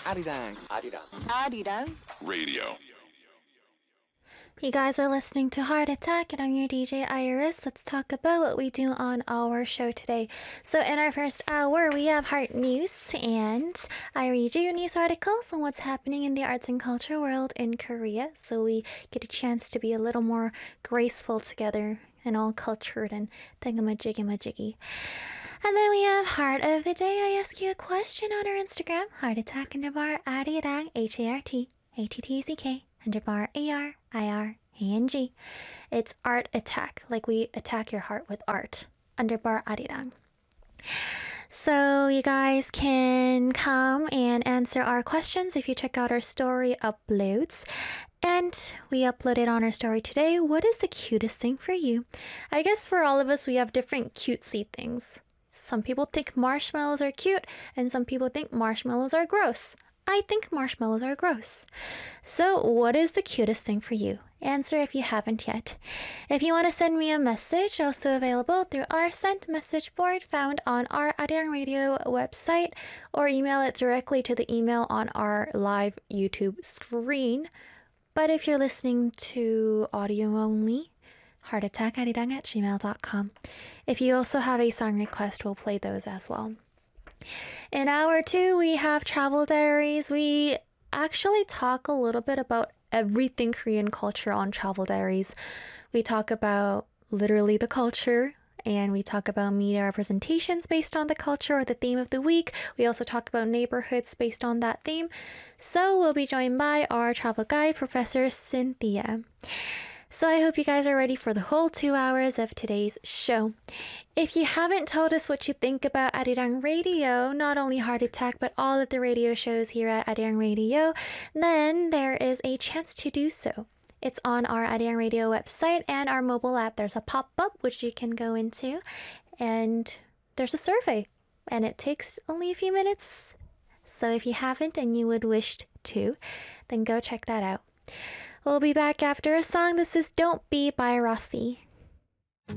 Arirang. Arirang Radio. You guys are listening to Heart Attack, and I'm your DJ Iris. Let's talk about what we do on our show today. So in our first hour, we have Heart News, and I read you news articles on what's happening in the arts and culture world in Korea, so we get a chance to be a little more graceful together and all cultured and thingamajiggy-majiggy. And then we have Heart of the Day. I ask you a question on our Instagram, Heart Attack _ Arirang, HART ATTACK ARIRANG. It's Art Attack, like we attack your heart with art, _ Arirang. So you guys can come and answer our questions if you check out our story uploads. And we uploaded on our story today, what is the cutest thing for you? I guess for all of us, we have different cutesy things. Some people think marshmallows are cute, and some people think marshmallows are gross. I think marshmallows are gross. So what is the cutest thing for you? Answer if you haven't yet. If you want to send me a message, also available through our sent message board found on our Arirang Radio website, or email it directly to the email on our live YouTube screen. But if you're listening to audio only, heartattackarirang@gmail.com. If you also have a song request, we'll play those as well. In hour 2, we have Travel Diaries. We actually talk a little bit about everything Korean culture on Travel Diaries. We talk about literally the culture, and we talk about media representations based on the culture or the theme of the week. We also talk about neighborhoods based on that theme. So we'll be joined by our travel guide, Professor Cynthia. So I hope you guys are ready for the whole 2 hours of today's show. If you haven't told us what you think about Arirang Radio, not only Heart Attack, but all of the radio shows here at Arirang Radio, then there is a chance to do so. It's on our Arirang Radio website and our mobile app. There's a pop-up which you can go into, and there's a survey, and it takes only a few minutes. So if you haven't and you would wish to, then go check that out. We'll be back after a song. This is Don't Be by Rothy.